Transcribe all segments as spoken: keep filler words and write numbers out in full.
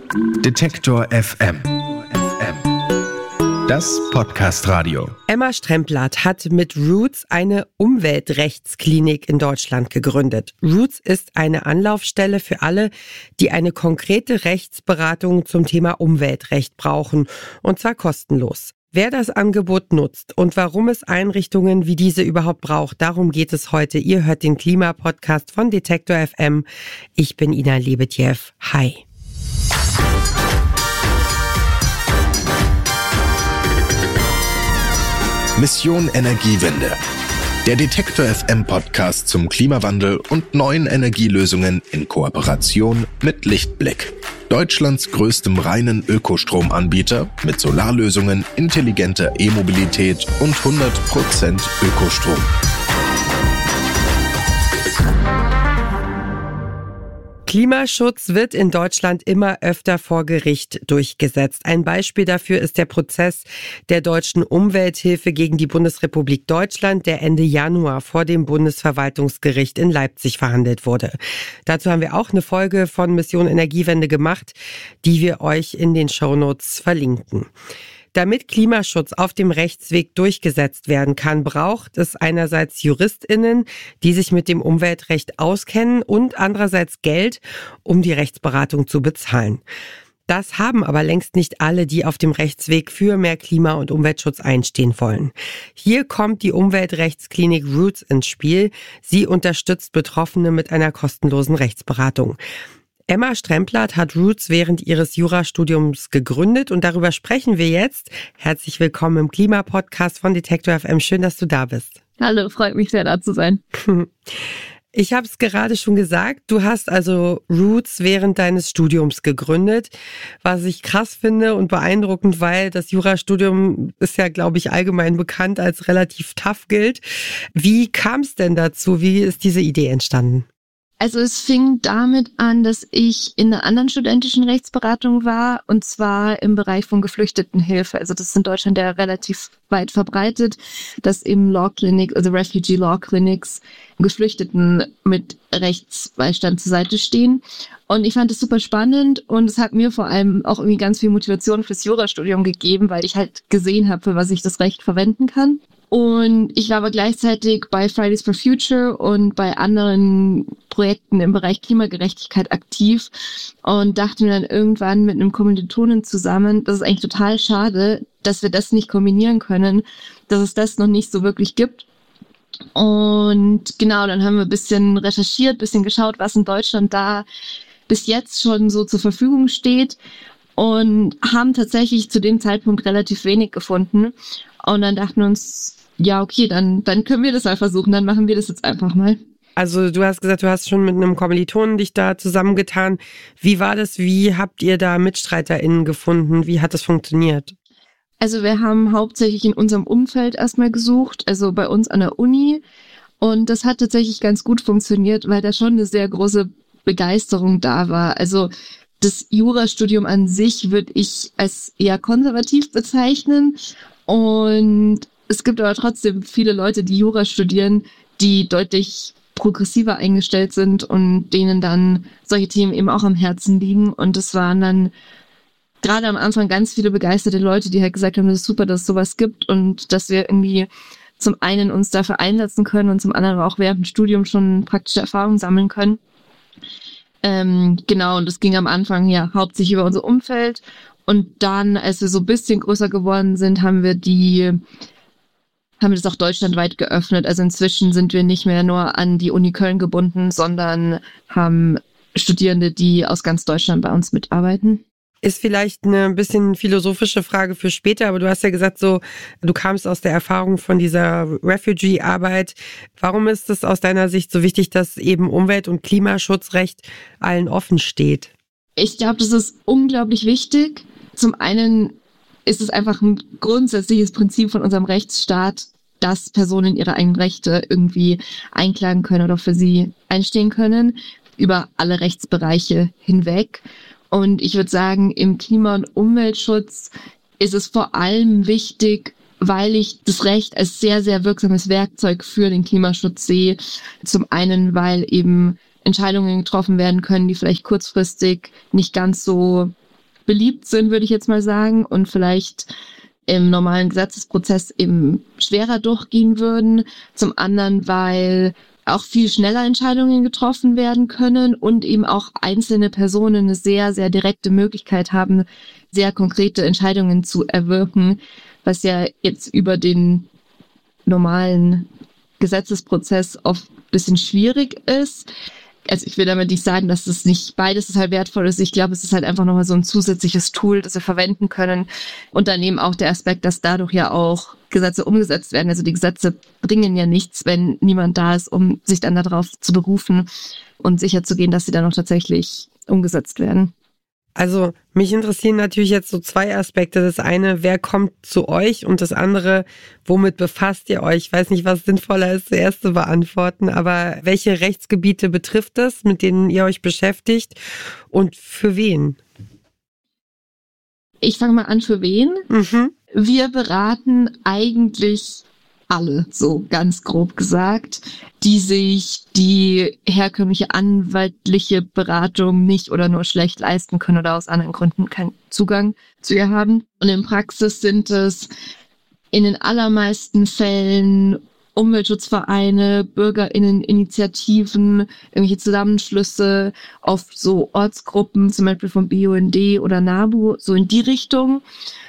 Detektor F M. Das Podcast-Radio. Emma Stremplat hat mit Roots eine Umweltrechtsklinik in Deutschland gegründet. Roots ist eine Anlaufstelle für alle, die eine konkrete Rechtsberatung zum Thema Umweltrecht brauchen, und zwar kostenlos. Wer das Angebot nutzt und warum es Einrichtungen wie diese überhaupt braucht, darum geht es heute. Ihr hört den Klimapodcast von Detektor F M. Ich bin Ina Lebetjew. Hi. Mission Energiewende. Der Detektor F M Podcast zum Klimawandel und neuen Energielösungen in Kooperation mit Lichtblick. Deutschlands größtem reinen Ökostromanbieter mit Solarlösungen, intelligenter E-Mobilität und hundert Prozent Ökostrom. Klimaschutz wird in Deutschland immer öfter vor Gericht durchgesetzt. Ein Beispiel dafür ist der Prozess der Deutschen Umwelthilfe gegen die Bundesrepublik Deutschland, der Ende Januar vor dem Bundesverwaltungsgericht in Leipzig verhandelt wurde. Dazu haben wir auch eine Folge von Mission Energiewende gemacht, die wir euch in den Shownotes verlinken. Damit Klimaschutz auf dem Rechtsweg durchgesetzt werden kann, braucht es einerseits JuristInnen, die sich mit dem Umweltrecht auskennen, und andererseits Geld, um die Rechtsberatung zu bezahlen. Das haben aber längst nicht alle, die auf dem Rechtsweg für mehr Klima- und Umweltschutz einstehen wollen. Hier kommt die Umweltrechtsklinik Roots ins Spiel. Sie unterstützt Betroffene mit einer kostenlosen Rechtsberatung. Emma Stremplat hat Roots während ihres Jurastudiums gegründet und darüber sprechen wir jetzt. Herzlich willkommen im Klimapodcast von Detektor F M. Schön, dass du da bist. Hallo, freut mich sehr, da zu sein. Ich habe es gerade schon gesagt, du hast also Roots während deines Studiums gegründet, was ich krass finde und beeindruckend, weil das Jurastudium ist ja, glaube ich, allgemein bekannt als relativ tough gilt. Wie kam es denn dazu? Wie ist diese Idee entstanden? Also es fing damit an, dass ich in einer anderen studentischen Rechtsberatung war, und zwar im Bereich von Geflüchtetenhilfe. Also das ist in Deutschland ja relativ weit verbreitet, dass eben Law Clinics, also Refugee Law Clinics, Geflüchteten mit Rechtsbeistand zur Seite stehen. Und ich fand es super spannend, und es hat mir vor allem auch irgendwie ganz viel Motivation fürs Jurastudium gegeben, weil ich halt gesehen habe, für was ich das Recht verwenden kann. Und ich war aber gleichzeitig bei Fridays for Future und bei anderen Projekten im Bereich Klimagerechtigkeit aktiv und dachte mir dann irgendwann mit einem Kommilitonen zusammen, das ist eigentlich total schade, dass wir das nicht kombinieren können, dass es das noch nicht so wirklich gibt. Und genau, dann haben wir ein bisschen recherchiert, ein bisschen geschaut, was in Deutschland da bis jetzt schon so zur Verfügung steht, und haben tatsächlich zu dem Zeitpunkt relativ wenig gefunden. Und dann dachten wir uns, ja, okay, dann, dann können wir das mal versuchen, dann machen wir das jetzt einfach mal. Also du hast gesagt, du hast schon mit einem Kommilitonen dich da zusammengetan. Wie war das? Wie habt ihr da MitstreiterInnen gefunden? Wie hat das funktioniert? Also wir haben hauptsächlich in unserem Umfeld erstmal gesucht, also bei uns an der Uni. Und das hat tatsächlich ganz gut funktioniert, weil da schon eine sehr große Begeisterung da war. Also das Jurastudium an sich würde ich als eher konservativ bezeichnen. Und es gibt aber trotzdem viele Leute, die Jura studieren, die deutlich progressiver eingestellt sind und denen dann solche Themen eben auch am Herzen liegen. Und es waren dann gerade am Anfang ganz viele begeisterte Leute, die halt gesagt haben, das ist super, dass es sowas gibt und dass wir irgendwie zum einen uns dafür einsetzen können und zum anderen auch während dem Studium schon praktische Erfahrungen sammeln können. Ähm, genau, und das ging am Anfang ja hauptsächlich über unser Umfeld. Und dann, als wir so ein bisschen größer geworden sind, haben wir die, haben wir das auch deutschlandweit geöffnet. Also inzwischen sind wir nicht mehr nur an die Uni Köln gebunden, sondern haben Studierende, die aus ganz Deutschland bei uns mitarbeiten. Ist vielleicht eine bisschen philosophische Frage für später, aber du hast ja gesagt, so, du kamst aus der Erfahrung von dieser Refugee-Arbeit. Warum ist es aus deiner Sicht so wichtig, dass eben Umwelt- und Klimaschutzrecht allen offen steht? Ich glaube, das ist unglaublich wichtig. Zum einen ist es einfach ein grundsätzliches Prinzip von unserem Rechtsstaat, dass Personen ihre eigenen Rechte irgendwie einklagen können oder für sie einstehen können, über alle Rechtsbereiche hinweg. Und ich würde sagen, im Klima- und Umweltschutz ist es vor allem wichtig, weil ich das Recht als sehr, sehr wirksames Werkzeug für den Klimaschutz sehe. Zum einen, weil eben Entscheidungen getroffen werden können, die vielleicht kurzfristig nicht ganz so beliebt sind, würde ich jetzt mal sagen, und vielleicht im normalen Gesetzesprozess eben schwerer durchgehen würden. Zum anderen, weil auch viel schneller Entscheidungen getroffen werden können und eben auch einzelne Personen eine sehr, sehr direkte Möglichkeit haben, sehr konkrete Entscheidungen zu erwirken, was ja jetzt über den normalen Gesetzesprozess oft ein bisschen schwierig ist. Also ich will damit nicht sagen, dass es nicht beides halt wertvoll ist. Ich glaube, es ist halt einfach nochmal so ein zusätzliches Tool, das wir verwenden können. Und dann eben auch der Aspekt, dass dadurch ja auch Gesetze umgesetzt werden. Also die Gesetze bringen ja nichts, wenn niemand da ist, um sich dann darauf zu berufen und sicherzugehen, dass sie dann auch tatsächlich umgesetzt werden. Also mich interessieren natürlich jetzt so zwei Aspekte. Das eine, wer kommt zu euch, und das andere, womit befasst ihr euch? Ich weiß nicht, was sinnvoller ist, zuerst zu beantworten, aber welche Rechtsgebiete betrifft das, mit denen ihr euch beschäftigt, und für wen? Ich fange mal an, für wen? Mhm. Wir beraten eigentlich alle, so ganz grob gesagt, die sich die herkömmliche anwaltliche Beratung nicht oder nur schlecht leisten können oder aus anderen Gründen keinen Zugang zu ihr haben. Und in Praxis sind es in den allermeisten Fällen Umweltschutzvereine, BürgerInneninitiativen, irgendwelche Zusammenschlüsse, oft so Ortsgruppen, zum Beispiel vom B U N D oder NABU, so in die Richtung.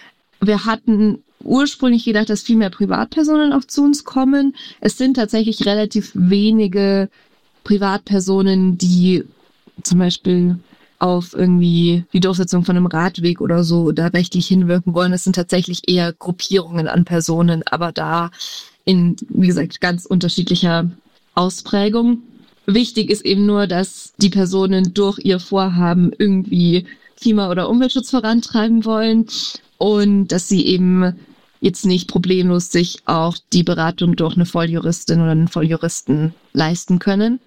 Wir hatten ursprünglich gedacht, dass viel mehr Privatpersonen auch zu uns kommen. Es sind tatsächlich relativ wenige Privatpersonen, die zum Beispiel auf irgendwie die Durchsetzung von einem Radweg oder so da rechtlich hinwirken wollen. Es sind tatsächlich eher Gruppierungen an Personen, aber da in, wie gesagt, ganz unterschiedlicher Ausprägung. Wichtig ist eben nur, dass die Personen durch ihr Vorhaben irgendwie Klima- oder Umweltschutz vorantreiben wollen und dass sie eben jetzt nicht problemlos sich auch die Beratung durch eine Volljuristin oder einen Volljuristen leisten können.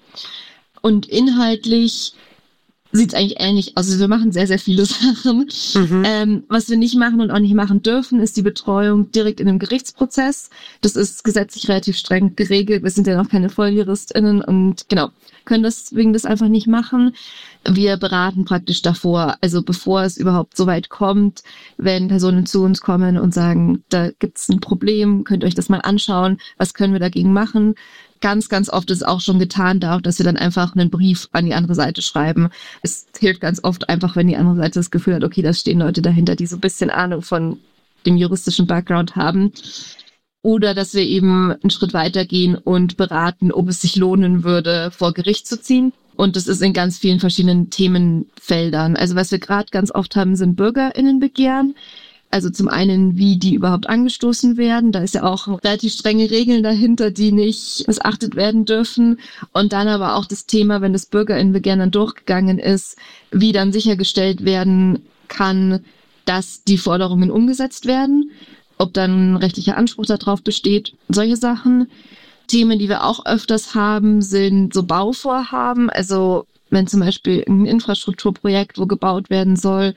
Und inhaltlich sieht es eigentlich ähnlich aus. Also wir machen sehr, sehr viele Sachen. Mhm. Ähm, was wir nicht machen und auch nicht machen dürfen, ist die Betreuung direkt in einem Gerichtsprozess. Das ist gesetzlich relativ streng geregelt. Wir sind ja noch keine VolljuristInnen und genau, können deswegen das einfach nicht machen. Wir beraten praktisch davor, also bevor es überhaupt so weit kommt, wenn Personen zu uns kommen und sagen, da gibt es ein Problem, könnt ihr euch das mal anschauen, was können wir dagegen machen. Ganz, ganz oft ist es auch schon getan, dadurch, dass wir dann einfach einen Brief an die andere Seite schreiben. Es hilft ganz oft einfach, wenn die andere Seite das Gefühl hat, okay, da stehen Leute dahinter, die so ein bisschen Ahnung von dem juristischen Background haben. Oder dass wir eben einen Schritt weitergehen und beraten, ob es sich lohnen würde, vor Gericht zu ziehen. Und das ist in ganz vielen verschiedenen Themenfeldern. Also was wir gerade ganz oft haben, sind BürgerInnenbegehren. Also zum einen, wie die überhaupt angestoßen werden. Da ist ja auch relativ strenge Regeln dahinter, die nicht missachtet werden dürfen. Und dann aber auch das Thema, wenn das BürgerInnenbegehren dann durchgegangen ist, wie dann sichergestellt werden kann, dass die Forderungen umgesetzt werden, ob dann ein rechtlicher Anspruch darauf besteht, solche Sachen. Themen, die wir auch öfters haben, sind so Bauvorhaben. Also wenn zum Beispiel ein Infrastrukturprojekt, wo gebaut werden soll,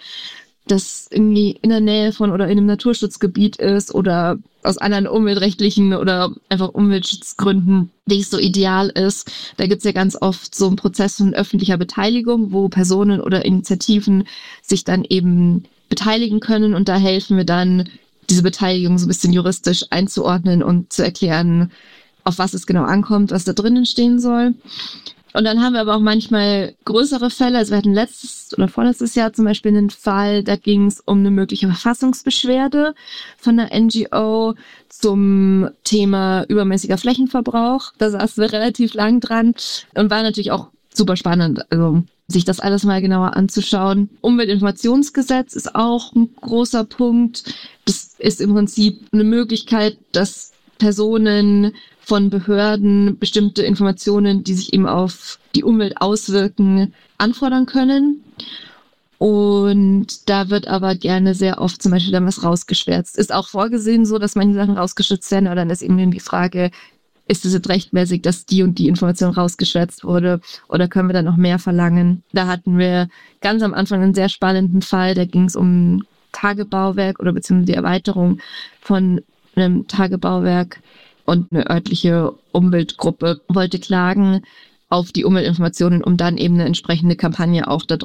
das irgendwie in der Nähe von oder in einem Naturschutzgebiet ist oder aus anderen umweltrechtlichen oder einfach Umweltschutzgründen nicht so ideal ist. Da gibt's ja ganz oft so einen Prozess von öffentlicher Beteiligung, wo Personen oder Initiativen sich dann eben beteiligen können und da helfen wir dann, diese Beteiligung so ein bisschen juristisch einzuordnen und zu erklären, auf was es genau ankommt, was da drinnen stehen soll. Und dann haben wir aber auch manchmal größere Fälle. Also wir hatten letztes oder vorletztes Jahr zum Beispiel einen Fall, da ging es um eine mögliche Verfassungsbeschwerde von einer N G O zum Thema übermäßiger Flächenverbrauch. Da saßen wir relativ lang dran und war natürlich auch super spannend, also sich das alles mal genauer anzuschauen. Umweltinformationsgesetz ist auch ein großer Punkt. Das ist im Prinzip eine Möglichkeit, dass Personen von Behörden bestimmte Informationen, die sich eben auf die Umwelt auswirken, anfordern können. Und da wird aber gerne sehr oft zum Beispiel dann was rausgeschwärzt. Ist auch vorgesehen so, dass manche Sachen rausgeschützt werden, aber dann ist eben die Frage, ist es jetzt rechtmäßig, dass die und die Information rausgeschwärzt wurde oder können wir da noch mehr verlangen? Da hatten wir ganz am Anfang einen sehr spannenden Fall, da ging es um ein Tagebauwerk oder beziehungsweise die Erweiterung von einem Tagebauwerk und eine örtliche Umweltgruppe wollte klagen auf die Umweltinformationen, um dann eben eine entsprechende Kampagne auch da